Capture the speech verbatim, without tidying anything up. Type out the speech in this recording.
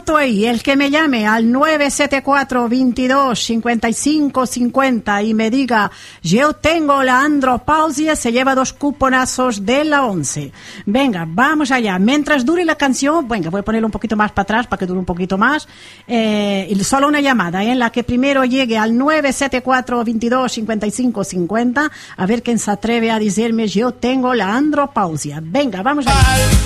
anoto ahí, el que me llame al nueve siete cuatro, veintidós, cincuenta y cinco cincuenta y me diga, yo tengo la andropausia, se lleva dos cuponazos de la once. Venga, vamos allá. Mientras dure la canción, venga, voy a ponerlo un poquito más para atrás para que dure un poquito más. Eh, solo una llamada, ¿eh? En la que primero llegue al nueve siete cuatro, veintidós, cincuenta y cinco cincuenta, a ver quién se atreve a decirme, yo tengo la andropausia. Venga, vamos allá.